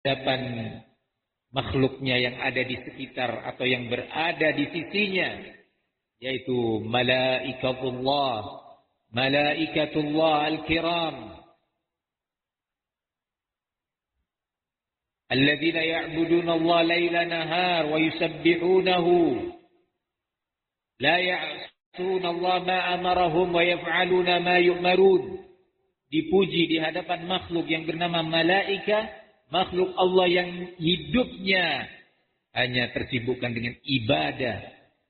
hadapan makhluknya yang ada di sekitar atau yang berada di sisinya, yaitu malaikatullah al-kiram, alladzina ya'buduna Allah laila nahar wa yusabbihunahu la ya'suna Allah ma amarahum wa yaf'aluna ma yu'marun. Dipuji di hadapan makhluk yang bernama malaika, makhluk Allah yang hidupnya hanya tersibukkan dengan ibadah,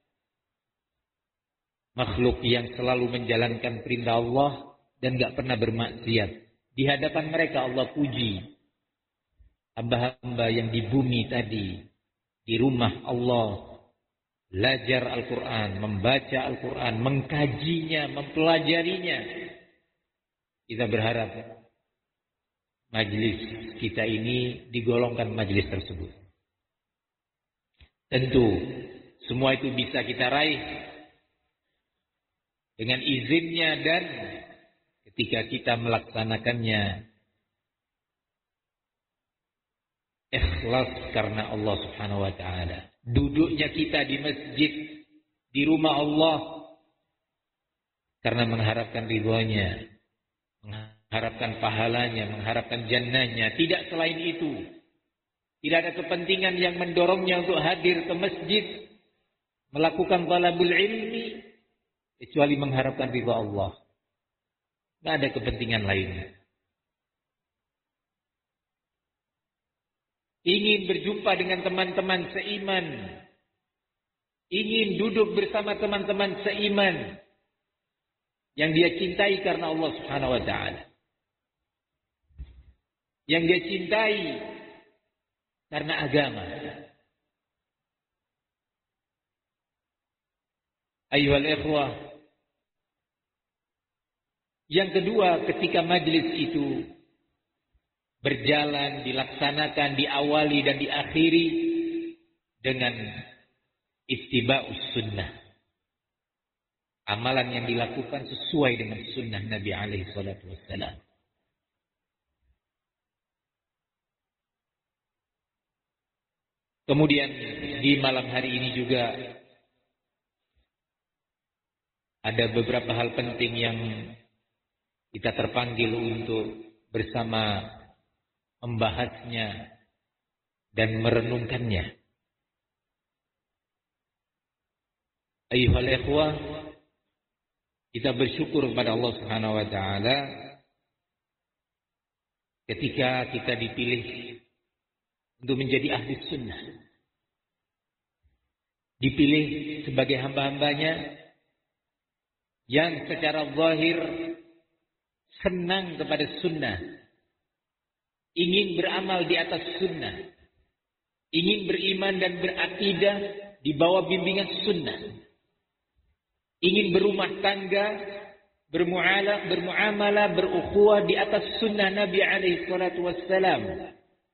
makhluk yang selalu menjalankan perintah Allah dan gak pernah bermaksiat. Di hadapan mereka Allah puji hamba-hamba yang di bumi tadi, di rumah Allah, belajar Al-Quran, membaca Al-Quran, mengkajinya, mempelajarinya. Kita berharap majlis kita ini digolongkan majlis tersebut. Tentu semua itu bisa kita raih dengan izinnya dan ketika kita melaksanakannya ikhlas karena Allah Subhanahu wa taala. Duduknya kita di masjid, di rumah Allah karena mengharapkan ridhonya, mengharapkan pahalanya, mengharapkan jannahnya. Tidak selain itu. Tidak ada kepentingan yang mendorongnya untuk hadir ke masjid, melakukan talabul ilmi, kecuali mengharapkan ridha Allah. Tidak ada kepentingan lainnya. Ingin berjumpa dengan teman-teman seiman, ingin duduk bersama teman-teman seiman yang dia cintai karena Allah Subhanahu wa taala, yang dia cintai karena agama. Ayyuhal ikhwah, yang kedua, ketika majlis itu berjalan, dilaksanakan, diawali dan diakhiri dengan ittiba'us sunnah. Amalan yang dilakukan sesuai dengan sunnah Nabi alaihi salatu wassalam. Kemudian di malam hari ini juga ada beberapa hal penting yang kita terpanggil untuk bersama membahasnya dan merenungkannya. Ayyuhal ikhwah, kita bersyukur kepada Allah Subhanahu wa taala ketika kita dipilih untuk menjadi ahli sunnah. Dipilih sebagai hamba-hambanya yang secara zahir senang kepada sunnah, ingin beramal di atas sunnah, ingin beriman dan berakidah di bawah bimbingan sunnah, ingin berumah tangga, bermuamalah, berukhuwah di atas sunnah Nabi alaihi salatu wassalam.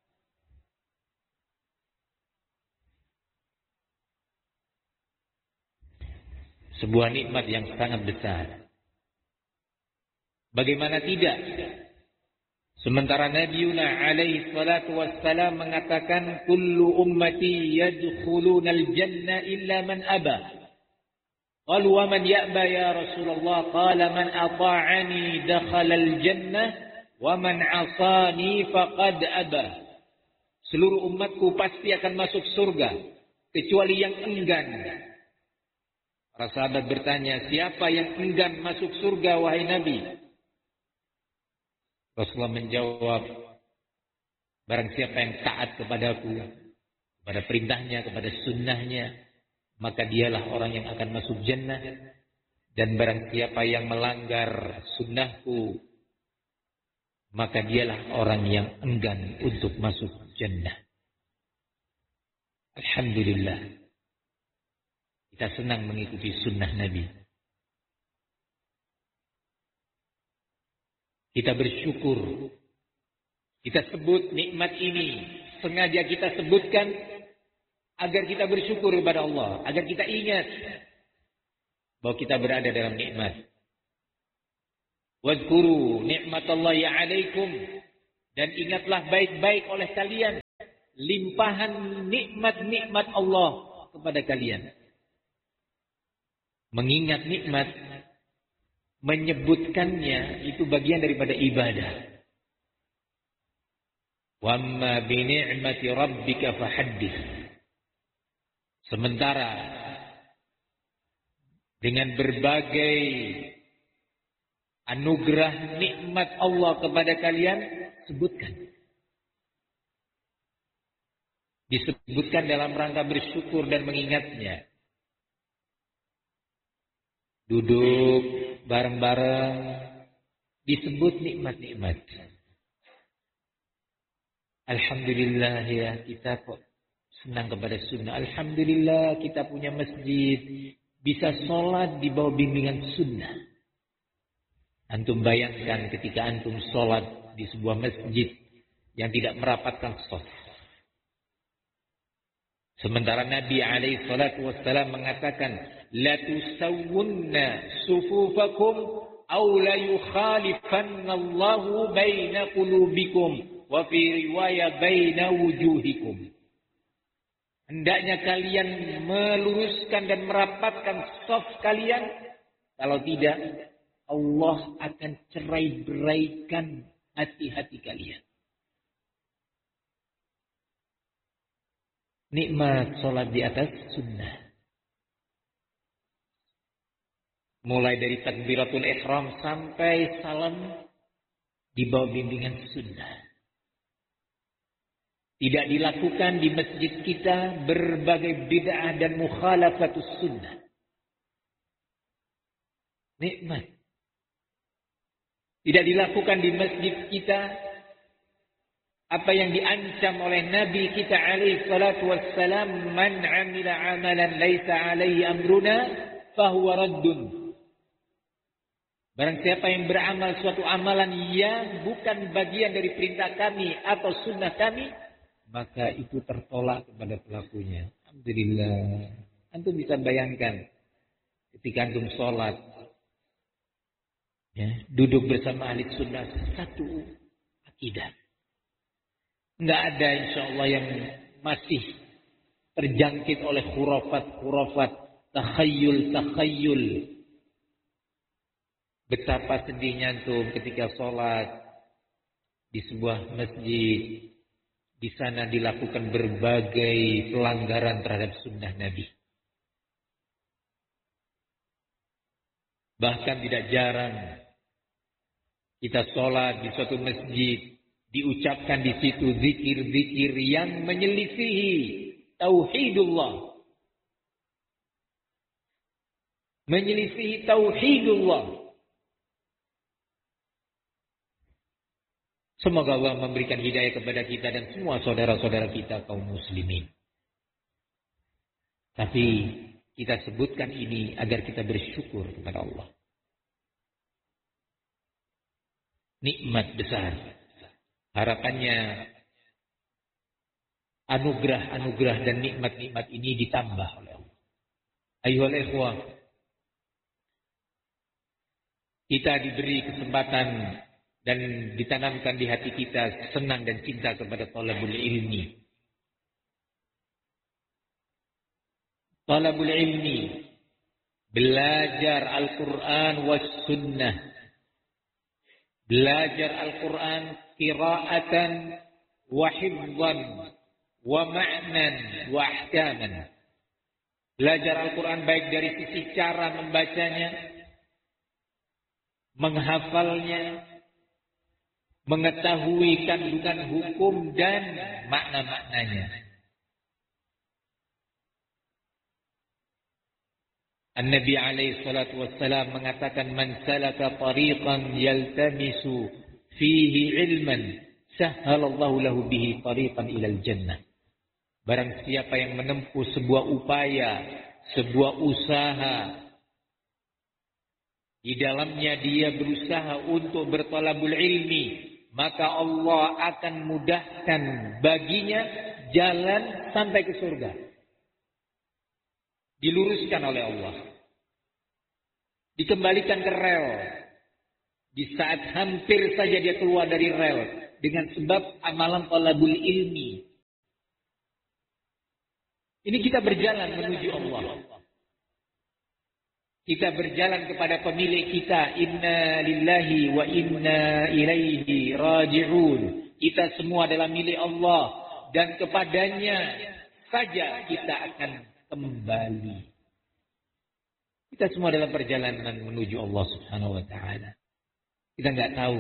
Sebuah nikmat yang sangat besar. Bagaimana tidak? Sementara Nabiuna alaihi salatu wassalam mengatakan kullu ummati yadkhuluna al-jannah illa man aba. Qalu wa man ya'ba ya Rasulullah? Qala man ata'ani dakhala al-jannah wa man 'asani faqad aba. Seluruh umatku pasti akan masuk surga kecuali yang enggan. Para sahabat bertanya, siapa yang enggan masuk surga wahai Nabi? Rasulullah menjawab, barang siapa yang taat kepadaku, kepada perintahnya, kepada sunnahnya, maka dialah orang yang akan masuk jannah. Dan barang siapa yang melanggar sunnahku, maka dialah orang yang enggan untuk masuk jannah. Alhamdulillah, kita senang mengikuti sunnah Nabi. Kita bersyukur. Kita sebut nikmat ini. Sengaja kita sebutkan agar kita bersyukur kepada Allah. Agar kita ingat bahwa kita berada dalam nikmat. Wadhkuru ni'matallahi 'alaikum. Dan ingatlah baik-baik oleh kalian limpahan nikmat-nikmat Allah kepada kalian. Mengingat nikmat, menyebutkannya itu bagian daripada ibadah. Wa amma bi ni'mati rabbika fahaddits. Sementara dengan berbagai anugerah nikmat Allah kepada kalian, sebutkan. Disebutkan dalam rangka bersyukur dan mengingatnya. Duduk bareng-bareng, disebut nikmat-nikmat. Alhamdulillah ya, kita kok senang kepada sunnah. Alhamdulillah kita punya masjid, bisa sholat di bawah bimbingan sunnah. Antum bayangkan ketika antum sholat di sebuah masjid yang tidak merapatkan shaf. Sementara Nabi alaihi salatu wassalam mengatakan, la tusawwunna sufufakum aw la yukhalifanna Allahu baina qulubikum wa fi riwayah baina wujuhikum. Hendaknya kalian meluruskan dan merapatkan shaf kalian, kalau tidak Allah akan cerai-beraikan hati-hati kalian. Nikmat sholat di atas sunnah. Mulai dari takbiratul ihram sampai salam di bawah bimbingan sunnah. Tidak dilakukan di masjid kita berbagai bid'ah dan mukhalafatus sunnah. Nikmat. Tidak dilakukan di masjid kita apa yang diancam oleh Nabi kita alaihi salatu wassalam, man amila amalan laisa alaihi amruna fahuwa raddun. Barang siapa yang beramal suatu amalan yang bukan bagian dari perintah kami atau sunnah kami, maka itu tertolak kepada pelakunya. Alhamdulillah. Antum bisa bayangkan ketika antum sholat, ya, duduk bersama ahli sunnah, satu akidah. Enggak ada insyaAllah yang masih terjangkit oleh khurafat-khurafat, takhayul. Betapa sedihnya antum ketika sholat di sebuah masjid. Di sana dilakukan berbagai pelanggaran terhadap sunnah Nabi. Bahkan tidak jarang kita sholat di suatu masjid, diucapkan di situ zikir-zikir yang menyelisihi tauhidullah. Menyelisihi tauhidullah. Semoga Allah memberikan hidayah kepada kita dan semua saudara-saudara kita kaum muslimin. Tapi kita sebutkan ini agar kita bersyukur kepada Allah. Nikmat besar. Harapannya anugerah-anugerah dan nikmat-nikmat ini ditambah oleh Allah. Ayyuhal ikhwah, kita diberi kesempatan dan ditanamkan di hati kita senang dan cinta kepada talabul ilmi. Talabul ilmi, belajar Al-Quran was sunnah. Belajar Al-Quran qira'atan wa hifdhan wa ma'nan wa ahkaman. Belajar Al-Quran baik dari sisi cara membacanya, menghafalnya, mengetahui kandungan hukum dan makna-maknanya. An-Nabi alaihi salatu wassalam mengatakan, man salaka tariqan yaltamisu fihi ilman sahhalallahu lahu bihi tariqan ilal jannah. Barang siapa yang menempuh sebuah upaya, sebuah usaha, di dalamnya dia berusaha untuk bertalabul ilmi, maka Allah akan mudahkan baginya jalan sampai ke surga. Diluruskan oleh Allah. Dikembalikan ke rel. Di saat hampir saja dia keluar dari rel. Dengan sebab amalan talabul ilmi. Ini kita berjalan menuju Allah. Kita berjalan kepada pemilik kita. Inna lillahi wa inna ilaihi raji'un. Kita semua adalah milik Allah. Dan kepadanya saja kita akan kembali. Kita semua dalam perjalanan menuju Allah subhanahu wa ta'ala. Kita nggak tahu.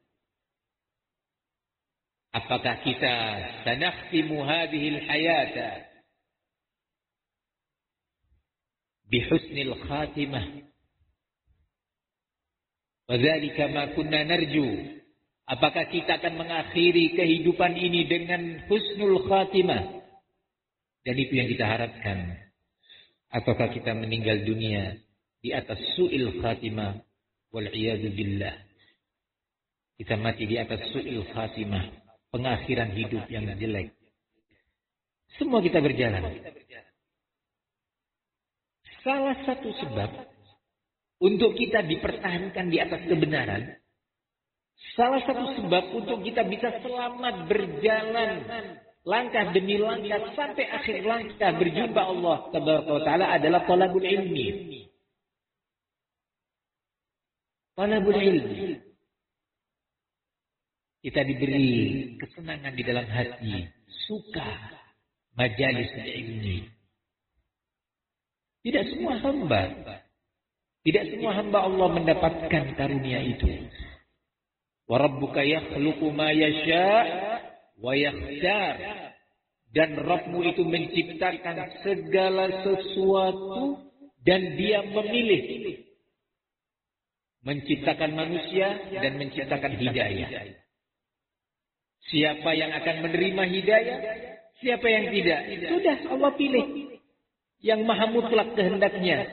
Apakah kita sanakhtimu hadhil hayata bihusnil khatimah. Wadzalika ma kunna narju. Apakah kita akan mengakhiri kehidupan ini dengan husnul khatimah? Dan itu yang kita harapkan. Ataukah kita meninggal dunia di atas su'il khatimah? Wal'iyadu billah. Kita mati di atas su'il khatimah. Pengakhiran hidup yang jelek. Semua kita berjalan. Salah satu sebab untuk kita dipertahankan di atas kebenaran, salah satu sebab untuk kita bisa selamat berjalan langkah demi langkah sampai akhir langkah berjumpa Allah Taala adalah talabul ilmi. Talabul ilmi. Kita diberi kesenangan di dalam hati, suka majalis ilmi. Tidak semua hamba Allah mendapatkan karunia itu. Wa rabbuka yakhluqu ma yasha' wa yakhtar. Dan Rabbmu itu menciptakan segala sesuatu dan Dia memilih. Menciptakan manusia dan menciptakan hidayah. Siapa yang akan menerima hidayah, siapa yang tidak. Sudah Allah pilih. Yang maha mutlak kehendaknya.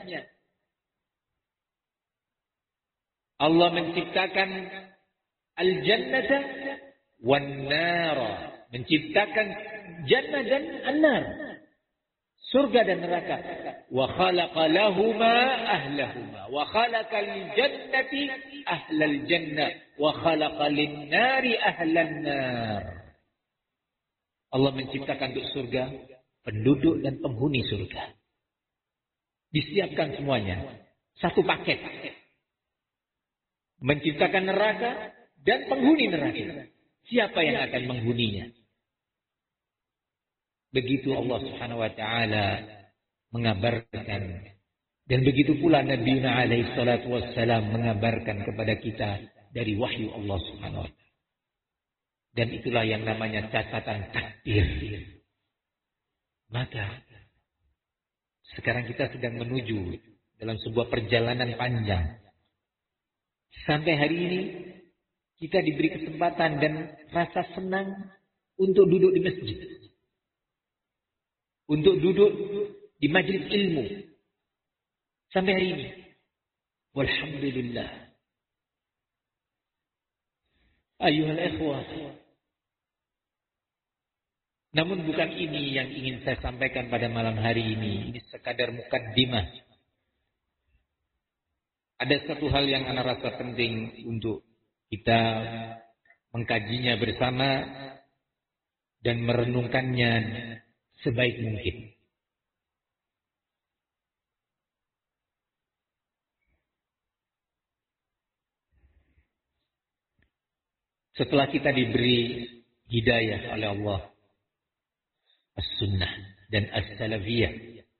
Allah menciptakan al-jannata wan-nara. Menciptakan jannah dan an-nar. Surga dan neraka. Wa khalaqa lahuma ahlahuma. Wa khalaqa lil-jannati ahlal jannah. Wa khalaqa lin-nari ahlan nar. Allah menciptakan untuk surga penduduk dan penghuni surga. Disiapkan semuanya. Satu paket. Menciptakan neraka dan penghuni neraka. Siapa yang akan menghuninya? Begitu Allah subhanahu wa ta'ala mengabarkan. Dan begitu pula Nabi alaihi salatu wassalam mengabarkan kepada kita dari wahyu Allah subhanahu wa ta'ala. Dan itulah yang namanya catatan takdir. Maka sekarang kita sedang menuju dalam sebuah perjalanan panjang. Sampai hari ini kita diberi kesempatan dan rasa senang untuk duduk di masjid. Untuk duduk di majelis ilmu. Sampai hari ini. Walhamdulillah. Ayuhal ikhwah. Namun bukan ini yang ingin saya sampaikan pada malam hari ini. Ini sekadar mukaddimah. Ada satu hal yang ana rasa penting untuk kita mengkajinya bersama dan merenungkannya sebaik mungkin. Setelah kita diberi hidayah oleh Allah, as-sunnah dan as-salafiyah.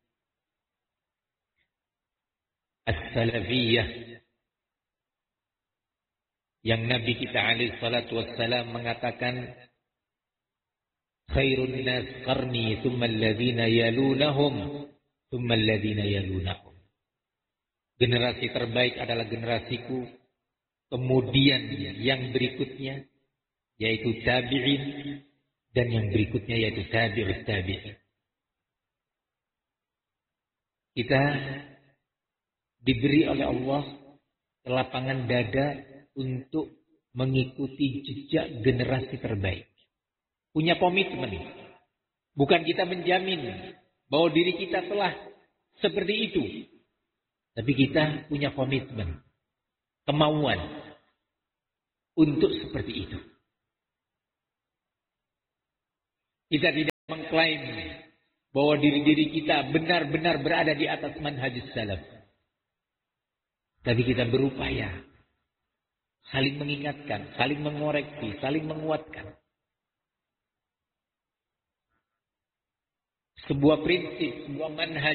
As-salafiyah yang Nabi kita alaihi salatu wassalam mengatakan khairun nas qarni thumma alladhina yalunahum thumma alladhina yalunahum. Generasi terbaik adalah generasiku, kemudian yang berikutnya yaitu tabi'in, dan yang berikutnya yaitu tabi'ut tabi'in. Kita diberi oleh Allah kelapangan dada untuk mengikuti jejak generasi terbaik. Punya komitmen. Bukan kita menjamin bahwa diri kita telah seperti itu. Tapi kita punya komitmen. Kemauan untuk seperti itu. Kita tidak mengklaim bahwa diri-diri kita benar-benar berada di atas manhajus salaf. Tapi kita berupaya saling mengingatkan, saling mengoreksi, saling menguatkan. Sebuah prinsip, sebuah manhaj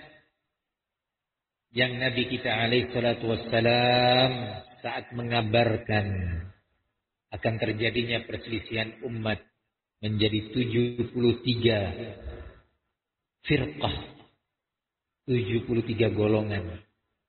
yang Nabi kita alaihi salatu wassalam saat mengabarkan akan terjadinya perselisihan umat menjadi 73 firqah, 73 golongan.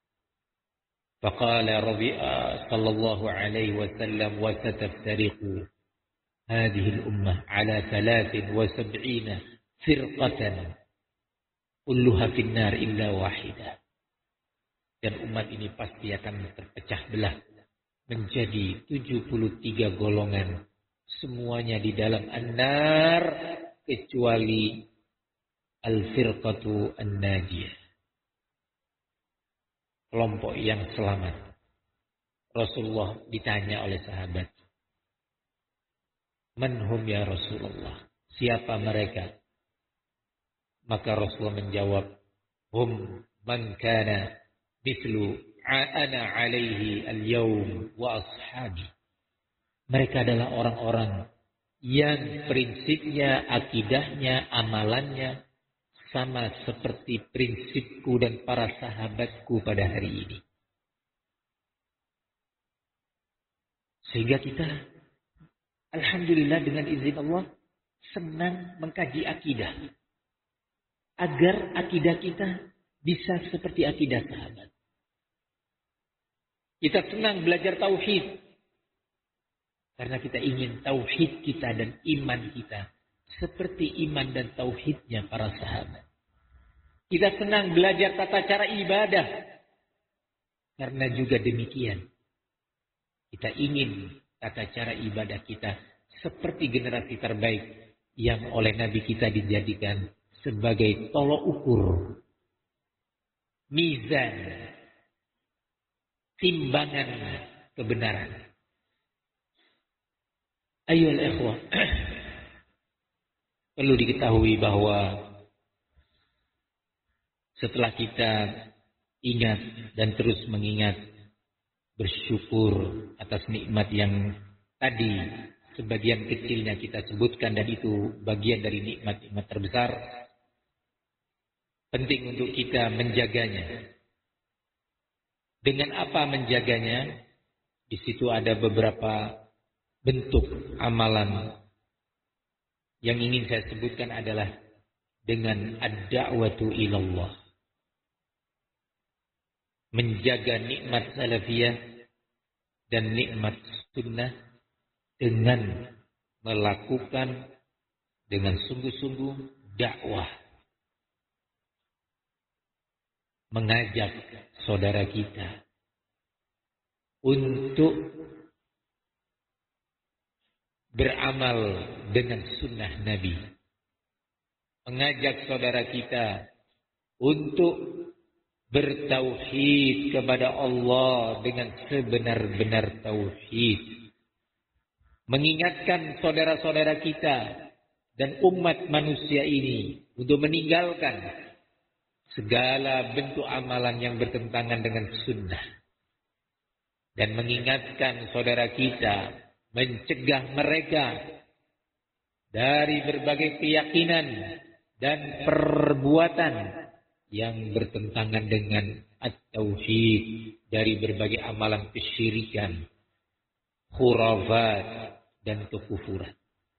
Faqala Rabi'ah sallallahu alaihi wasallam wa sataftariqu hadhihi al-ummah ala 73 firqatan kulluha finnar illa wahidah. Dan umat ini pasti akan terpecah belah menjadi 73 golongan, semuanya di dalam an-nar kecuali al-firqatu an-najiyah, kelompok yang selamat. Rasulullah ditanya oleh sahabat, "Man hum ya Rasulullah?" Siapa mereka? Maka Rasulullah menjawab, "Hum man kana mithlu ana alaihi al-yawm wa ashabi." Mereka adalah orang-orang yang prinsipnya, akidahnya, amalannya sama seperti prinsipku dan para sahabatku pada hari ini. Sehingga kita, alhamdulillah dengan izin Allah, senang mengkaji akidah. Agar akidah kita bisa seperti akidah sahabat. Kita senang belajar tauhid. Karena kita ingin tauhid kita dan iman kita seperti iman dan tauhidnya para sahabat. Kita senang belajar tata cara ibadah. Karena juga demikian, kita ingin tata cara ibadah kita seperti generasi terbaik yang oleh Nabi kita dijadikan sebagai tolok ukur, mizan, timbangan kebenaran. Ayolah ikhwah, perlu diketahui bahwa setelah kita ingat dan terus mengingat, bersyukur atas nikmat yang tadi sebagian kecilnya kita sebutkan, dan itu bagian dari nikmat-nikmat terbesar, penting untuk kita menjaganya. Dengan apa menjaganya? Di situ ada beberapa bentuk amalan. Yang ingin saya sebutkan adalah dengan ad-da'watu ilallah. Menjaga nikmat salafiyah dan nikmat sunnah dengan melakukan dengan sungguh-sungguh dakwah. Mengajak saudara kita untuk beramal dengan sunnah Nabi. Mengajak saudara kita untuk bertauhid kepada Allah dengan sebenar-benar tauhid. Mengingatkan saudara-saudara kita dan umat manusia ini untuk meninggalkan segala bentuk amalan yang bertentangan dengan sunnah. Dan mengingatkan saudara kita, mencegah mereka dari berbagai keyakinan dan perbuatan yang bertentangan dengan at-tauhid, dari berbagai amalan kesyirikan, khurafat, dan kekufuran.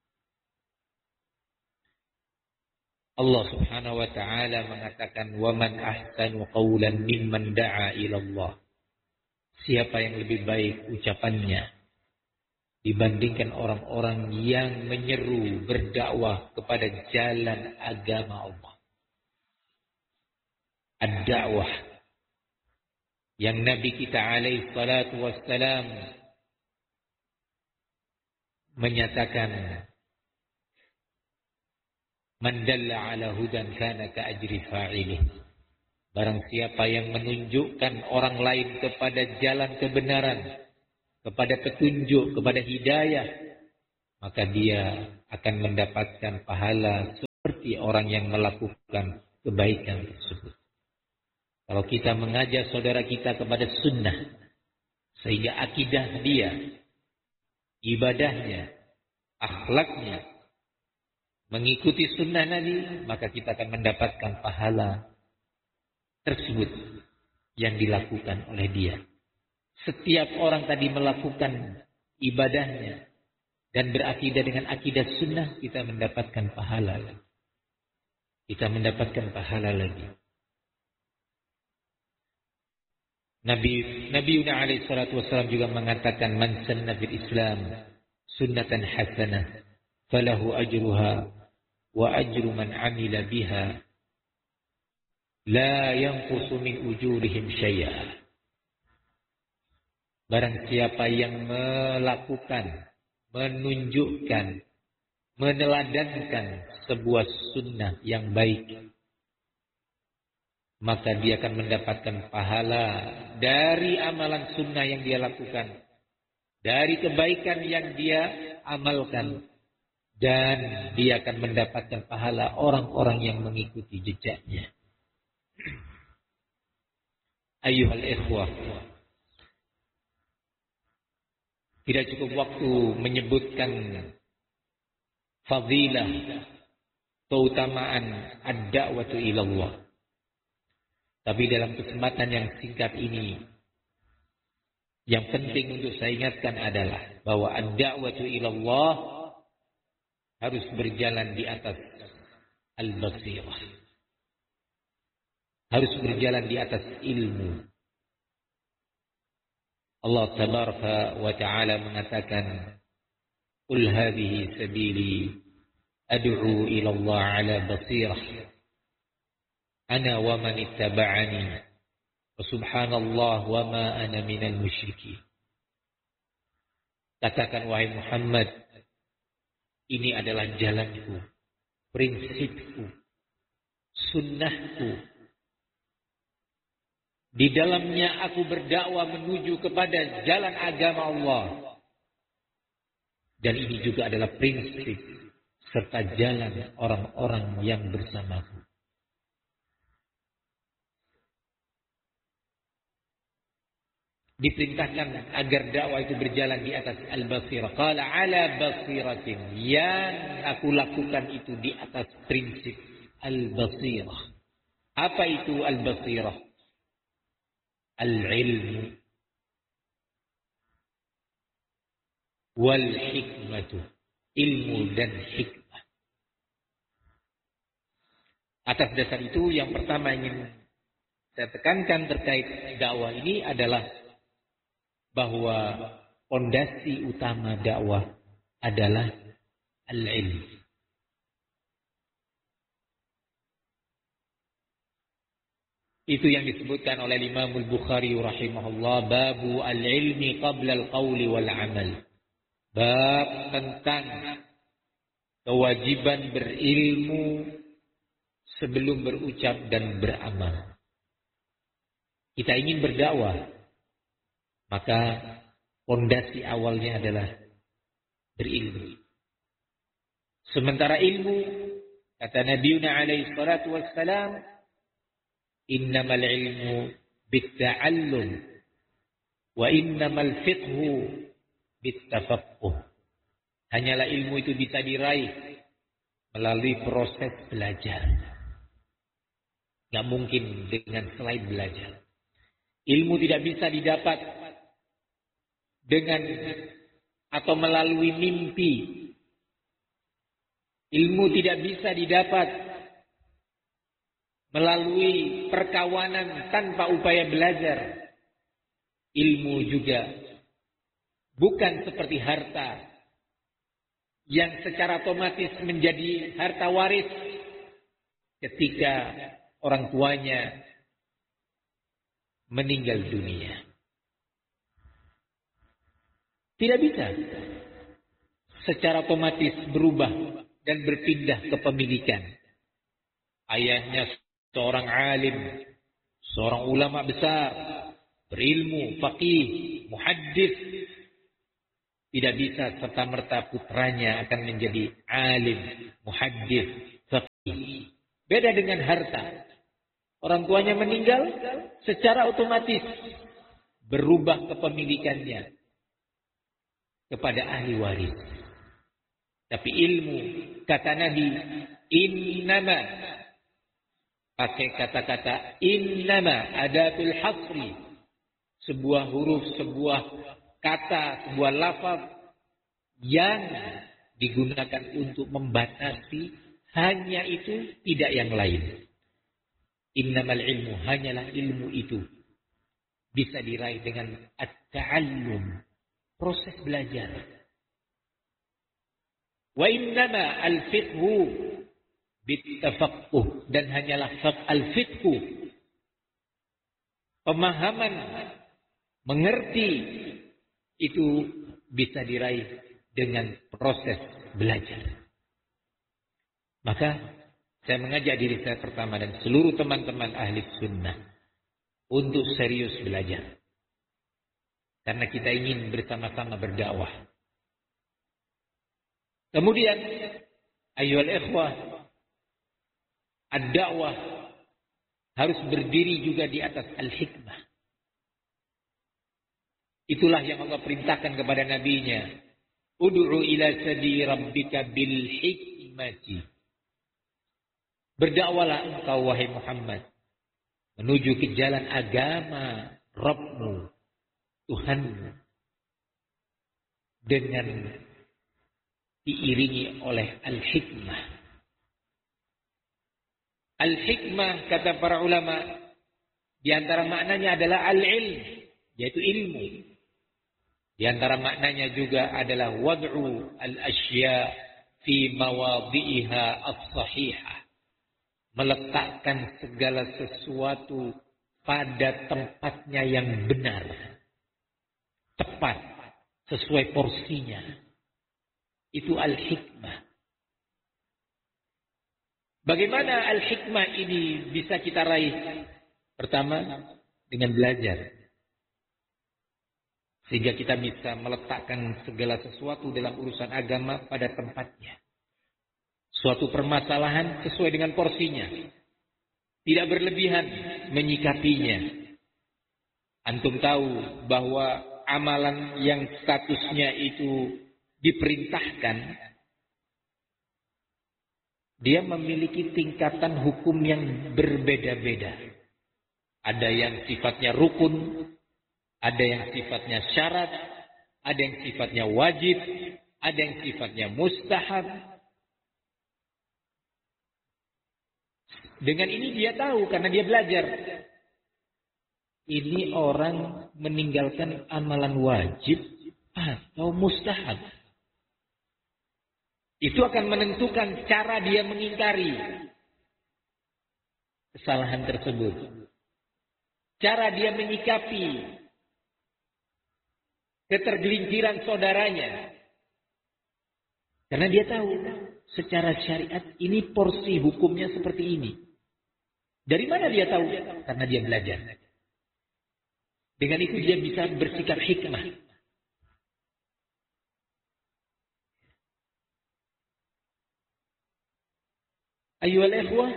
Allah Subhanahu wa taala mengatakan, "Wa man ahsanu qawlan mimman da'a ila Allah." Siapa yang lebih baik ucapannya dibandingkan orang-orang yang menyeru berdakwah kepada jalan agama Allah. Ad-da'wah yang Nabi kita alaihi salatu wassalam menyatakan, "Man dalla ala hudan kana ka ajri fa'ilih." Barang siapa yang menunjukkan orang lain kepada jalan kebenaran, kepada petunjuk, kepada hidayah, maka dia akan mendapatkan pahala seperti mengikuti orang yang melakukan kebaikan tersebut. Kalau kita mengajak saudara kita kepada sunnah, sehingga akidah dia, ibadahnya, akhlaknya mengikuti sunnah Nabi, maka kita akan mendapatkan pahala tersebut yang dilakukan oleh dia. Setiap orang tadi melakukan ibadahnya dan berakidah dengan akidah sunnah, kita mendapatkan pahala. Kita mendapatkan pahala lagi. Nabi alaihi salatu wasallam juga mengatakan, man sanna fil Islam sunnatan hasanah falahu ajruha wa ajru man amila biha la yanqusu min ujurihim syai'a. Barang siapa yang melakukan, menunjukkan, meneladankan sebuah sunnah yang baik, maka dia akan mendapatkan pahala dari amalan sunnah yang dia lakukan, dari kebaikan yang dia amalkan, dan dia akan mendapatkan pahala orang-orang yang mengikuti jejaknya. Ayyuhal ikhwah, tidak cukup waktu menyebutkan fadilah, keutamaan ad-da'watu ilallah. Tapi dalam kesempatan yang singkat ini, yang penting untuk saya ingatkan adalah bahwa ad-da'watu ilallah harus berjalan di atas al-basirah. Harus berjalan di atas ilmu. Allah tabaraka wa ta'ala mengatakan, qul hadhihi sabili ad'u ila Allah ala basirah ana wa man ittaba'ani wa subhanallah wa ma ana minal musyrikin. Katakan wahai Muhammad, ini adalah jalanku, prinsipku, sunnahku. Di dalamnya aku berdakwah menuju kepada jalan agama Allah. Dan ini juga adalah prinsip serta jalan orang-orang yang bersamaku. Diperintahkan agar dakwah itu berjalan di atas al-basirah. Qala ala basiratin. Yang aku lakukan itu di atas prinsip al-basirah. Apa itu al-basirah? Al-ilmu wal hikmatu, ilmu dan hikmah. Atas dasar itu, yang pertama ingin saya tekankan terkait dakwah ini adalah bahwa fondasi utama dakwah adalah al-ilm. Itu yang disebutkan oleh Imam Al-Bukhari rahimahullah, babu al-ilmi qabla al-qawli wal-amal. Bab tentang kewajiban berilmu sebelum berucap dan beramal. Kita ingin berdakwah, maka fondasi awalnya adalah berilmu. Sementara ilmu, kata Nabi alaihi salatu wassalam, innamal ilmu bitta'allum wa innamal fiqhu bittafaqquh. Hanyalah ilmu itu bisa diraih melalui proses belajar. Gak mungkin dengan selain belajar. Ilmu tidak bisa didapat dengan atau melalui mimpi. Ilmu tidak bisa didapat melalui perkawanan tanpa upaya belajar. Ilmu juga bukan seperti harta yang secara otomatis menjadi harta waris ketika orang tuanya meninggal dunia. Tidak bisa secara otomatis berubah dan berpindah kepemilikan. Ayahnya seorang alim, seorang ulama besar, berilmu, faqih, muhaddis. Tidak bisa serta-merta putranya akan menjadi alim, muhaddis, Beda dengan harta. Orang tuanya meninggal, secara otomatis berubah kepemilikannya kepada ahli waris. Tapi ilmu, kata Nabi, innama, pakai kata-kata innama, adatul hasri, sebuah huruf, sebuah kata, sebuah lafaz yang digunakan untuk membatasi, hanya itu, tidak yang lain. Innamal ilmu, hanyalah ilmu itu bisa diraih dengan at-ta'allum, proses belajar. Wa innama al-fiqhu bit-tafaqquh, dan hanyalah al-fiqhu, pemahaman, mengerti, itu bisa diraih dengan proses belajar. Maka saya mengajak diri saya pertama dan seluruh teman-teman ahli sunnah untuk serius belajar. Karena kita ingin bersama-sama berdakwah. Kemudian, ayyuhal ikhwah, ad-da'wah harus berdiri juga di atas al-hikmah. Itulah yang Allah perintahkan kepada nabinya. Ud'u ila sabili rabbika bil hikmati. Berdakwalah engkau wahai Muhammad menuju ke jalan agama Rabbmu, Tuhanmu, dengan diiringi oleh al-hikmah. Al-hikmah, kata para ulama, di antara maknanya adalah al-ilm, yaitu ilmu. Di antara maknanya juga adalah wad'u al-asya fi mawadhi'iha as-sahihah. Meletakkan segala sesuatu pada tempatnya yang benar, tepat, sesuai porsinya. Itu al-hikmah. Bagaimana al-hikmah ini bisa kita raih? Pertama, dengan belajar. Sehingga kita bisa meletakkan segala sesuatu dalam urusan agama pada tempatnya. Suatu permasalahan sesuai dengan porsinya. Tidak berlebihan menyikapinya. Antum tahu bahwa amalan yang statusnya itu diperintahkan, dia memiliki tingkatan hukum yang berbeda-beda. Ada yang sifatnya rukun, ada yang sifatnya syarat, ada yang sifatnya wajib, ada yang sifatnya mustahab. Dengan ini dia tahu karena dia belajar. Ini orang meninggalkan amalan wajib atau mustahab. Itu akan menentukan cara dia mengingkari kesalahan tersebut. Cara dia menyikapi ketergelinciran saudaranya. Karena dia tahu secara syariat ini porsi hukumnya seperti ini. Dari mana dia tahu? Karena dia belajar. Dengan itu dia bisa bersikap hikmah. Ayyuhal ikhwah,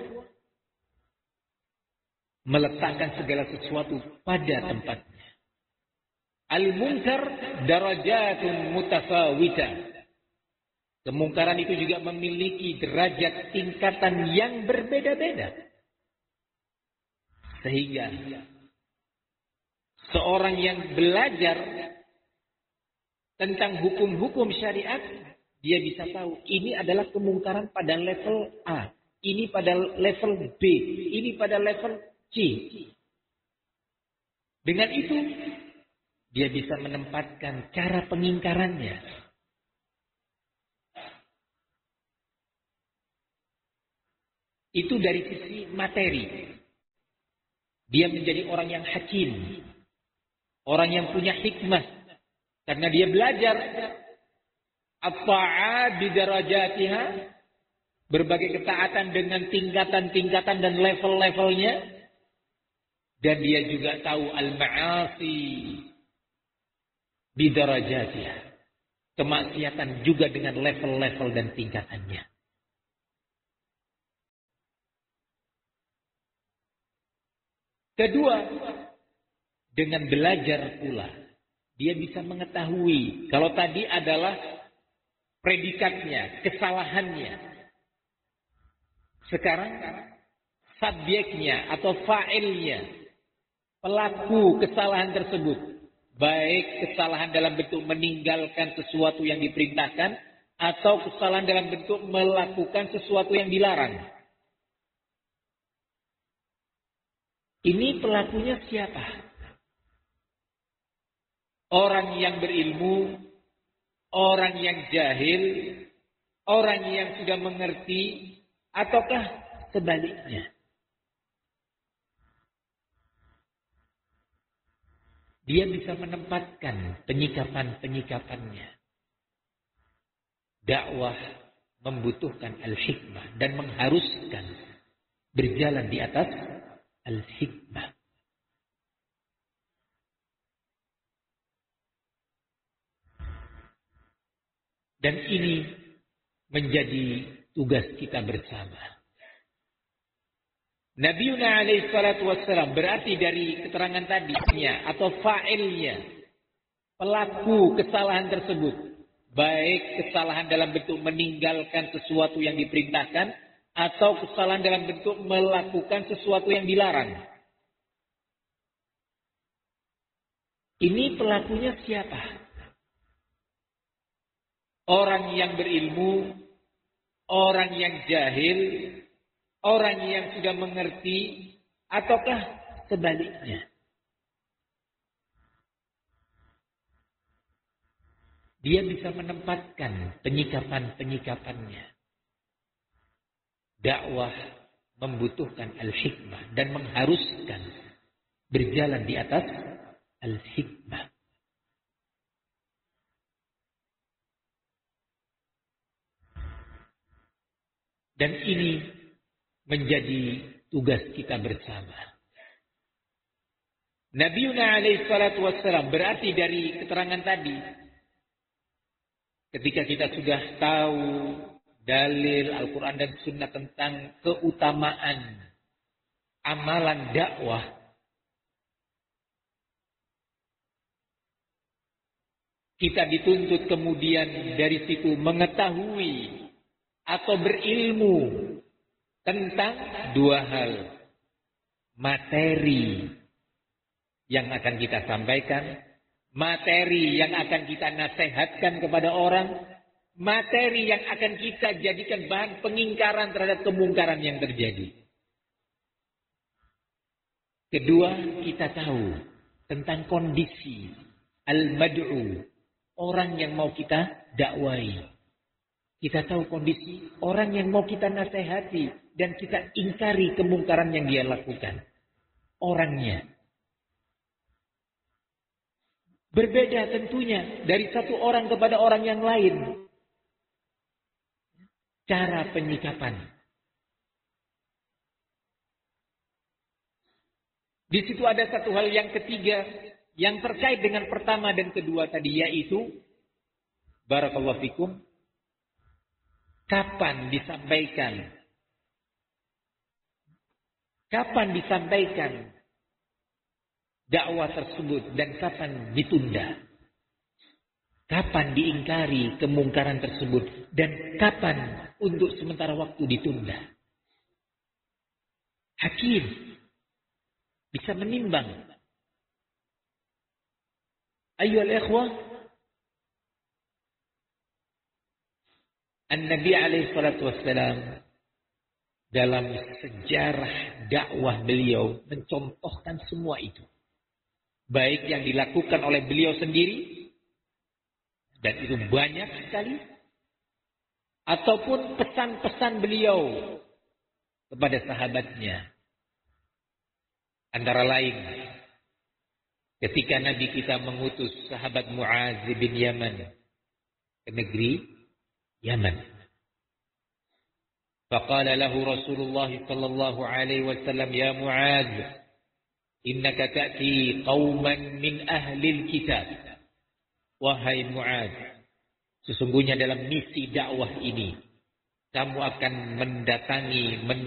meletakkan segala sesuatu pada tempatnya. Al-munkar darajatun mutasawita. Kemungkaran itu juga memiliki derajat tingkatan yang berbeda-beda. Sehingga seorang yang belajar tentang hukum-hukum syariat, dia bisa tahu ini adalah kemungkaran pada level A, ini pada level B, ini pada level C. Dengan itu, dia bisa menempatkan cara pengingkarannya. Itu dari sisi materi. Dia menjadi orang yang hakim. Orang yang punya hikmah. Karena dia belajar. At-ta'at bidarajatiha. Berbagai ketaatan dengan tingkatan-tingkatan dan level-levelnya. Dan dia juga tahu al-ma'asi bidarajatiha. Kemaksiatan juga dengan level-level dan tingkatannya. Kedua, dengan belajar pula. Dia bisa mengetahui. Kalau tadi adalah predikatnya, kesalahannya. Sekarang subjeknya atau fa'ilnya, pelaku kesalahan tersebut. Baik kesalahan dalam bentuk meninggalkan sesuatu yang diperintahkan, atau kesalahan dalam bentuk melakukan sesuatu yang dilarang. Ini pelakunya siapa? Orang yang berilmu, orang yang jahil, orang yang sudah mengerti, ataukah sebaliknya? Dia bisa menempatkan penyikapan-penyikapannya. Dakwah membutuhkan al-hikmah dan mengharuskan berjalan di atas al-hikmah. Dan ini menjadi tugas kita bersama. Nabiuna alaihi salatu wassalam berarti dari keterangan tadinya atau fa'ilnya, pelaku kesalahan tersebut. Baik kesalahan dalam bentuk meninggalkan sesuatu yang diperintahkan, atau kesalahan dalam bentuk melakukan sesuatu yang dilarang. Ini pelakunya siapa? Orang yang berilmu, orang yang jahil, orang yang sudah mengerti, ataukah sebaliknya? Dia bisa menempatkan penyikapan-penyikapannya. Dakwah membutuhkan al-hikmah dan mengharuskan berjalan di atas al-hikmah. Dan ini menjadi tugas kita bersama. Nabiuna alaihi salatu wassalam berarti dari keterangan tadi. Ketika kita sudah tahu dalil Al-Quran dan Sunnah tentang keutamaan amalan dakwah, kita dituntut kemudian dari situ mengetahui atau berilmu tentang dua hal. Materi yang akan kita sampaikan, materi yang akan kita nasihatkan kepada orang, materi yang akan kita jadikan bahan pengingkaran terhadap kemungkaran yang terjadi. Kedua, kita tahu tentang kondisi al-mad'u, orang yang mau kita dakwai. Kita tahu kondisi orang yang mau kita nasihati dan kita ingkari kemungkaran yang dia lakukan. Orangnya. Berbeda tentunya dari satu orang kepada orang yang lain. Cara penyikapan. Di situ ada satu hal yang ketiga yang terkait dengan pertama dan kedua tadi, yaitu barakallahu fikum, kapan disampaikan? Kapan disampaikan dakwah tersebut dan kapan ditunda? Kapan diingkari kemungkaran tersebut dan kapan untuk sementara waktu ditunda? Hakim bisa menimbang. Ayyuhal ikhwah, An-Nabi alaihi salatu wassalam dalam sejarah dakwah beliau mencontohkan semua itu. Baik yang dilakukan oleh beliau sendiri, dan itu banyak sekali, ataupun pesan-pesan beliau kepada sahabatnya. Antara lain, ketika Nabi kita mengutus sahabat Mu'adz bin Yaman ke negeri Yaman. Faqala lahu Rasulullah sallallahu alaihi wasallam, ya Mu'adz, innaka ta'ti qauman min ahli kitab. Wahai Mu'adz, sesungguhnya dalam misi dakwah ini kamu akan mendatangi